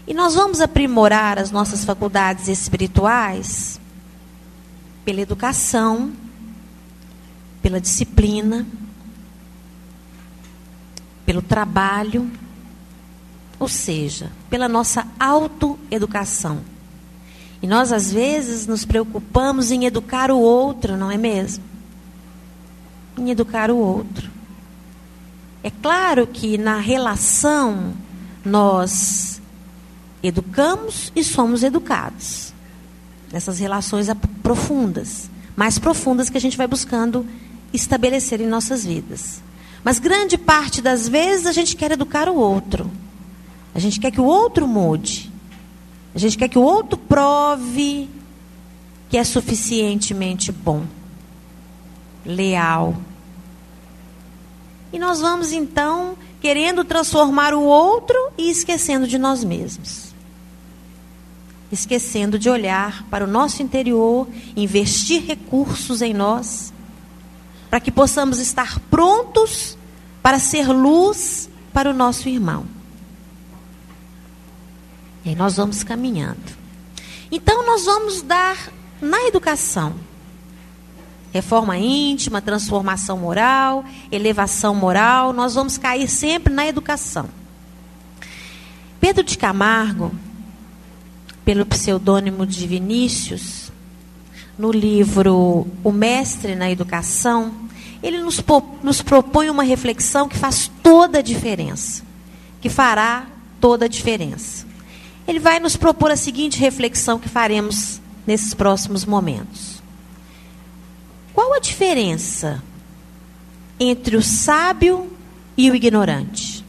E nós vamos aprimorar as nossas faculdades espirituais pela educação, pela disciplina, pelo trabalho, ou seja, pela nossa autoeducação. E nós, às vezes, nos preocupamos em educar o outro, não é mesmo? Em educar o outro. É claro que na relação nós educamos e somos educados. Nessas relações profundas, mais profundas que a gente vai buscando estabelecer em nossas vidas. Mas grande parte das vezes a gente quer educar o outro. A gente quer que o outro mude. A gente quer que o outro prove que é suficientemente bom, leal. E nós vamos então querendo transformar o outro e esquecendo de nós mesmos. Esquecendo de olhar para o nosso interior, investir recursos em nós, para que possamos estar prontos para ser luz para o nosso irmão. E aí nós vamos caminhando. Então nós vamos dar na educação reforma íntima, transformação moral, elevação moral. Nós vamos cair sempre na educação. Pedro de Camargo, pelo pseudônimo de Vinícius, no livro O Mestre na Educação, ele nos propõe uma reflexão que faz toda a diferença, que fará toda a diferença. Ele vai nos propor a seguinte reflexão que faremos nesses próximos momentos. Qual a diferença entre o sábio e o ignorante?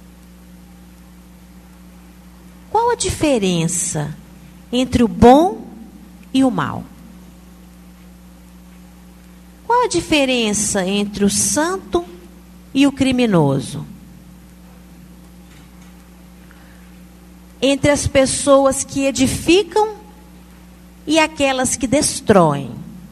Qual a diferença entre o bom e o mal? Qual a diferença entre o santo e o criminoso? Entre as pessoas que edificam e aquelas que destroem?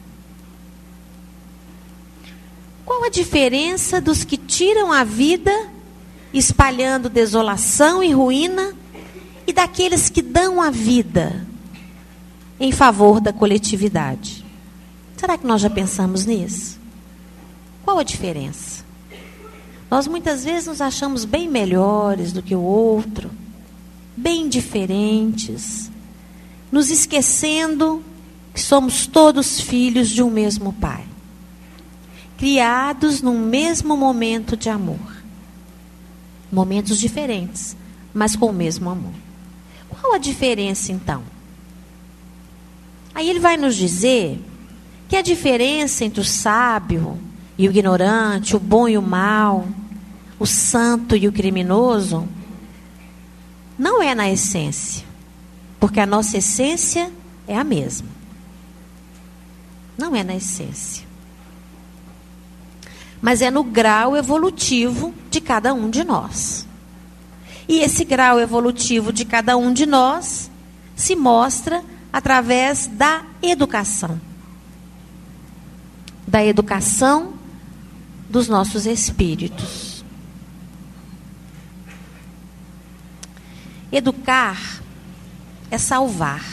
Qual a diferença dos que tiram a vida, espalhando desolação e ruína, e daqueles que dão a vida em favor da coletividade? Será que nós já pensamos nisso? Qual a diferença? Nós muitas vezes nos achamos bem melhores do que o outro, bem diferentes, nos esquecendo que somos todos filhos de um mesmo Pai, criados num mesmo momento de amor. Momentos diferentes, mas com o mesmo amor. Qual a diferença, então? Aí ele vai nos dizer que a diferença entre o sábio e o ignorante, o bom e o mal, o santo e o criminoso, não é na essência, porque a nossa essência é a mesma. Não é na essência, mas é no grau evolutivo de cada um de nós. E esse grau evolutivo de cada um de nós se mostra através da educação. Da educação dos nossos espíritos. Educar é salvar.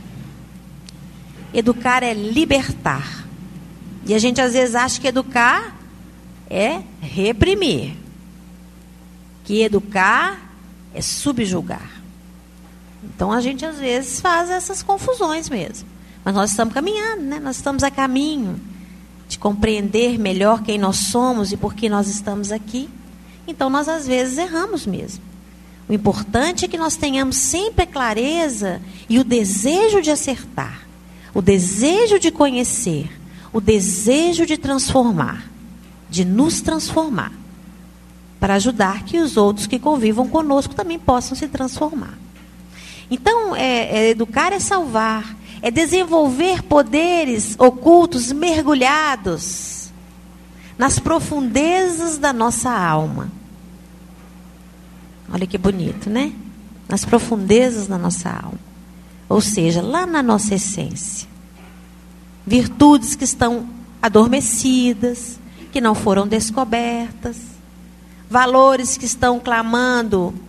Educar é libertar. E a gente às vezes acha que educar é reprimir. Que educar é subjugar. Então a gente às vezes faz essas confusões mesmo. Mas nós estamos caminhando, né? Nós estamos a caminho de compreender melhor quem nós somos e por que nós estamos aqui. Então nós às vezes erramos mesmo. O importante é que nós tenhamos sempre a clareza e o desejo de acertar, o desejo de conhecer, o desejo de transformar, de nos transformar, para ajudar que os outros que convivam conosco também possam se transformar. Então, educar é salvar, é desenvolver poderes ocultos mergulhados nas profundezas da nossa alma. Olha que bonito, né? Nas profundezas da nossa alma. Ou seja, lá na nossa essência. Virtudes que estão adormecidas, que não foram descobertas. Valores que estão clamando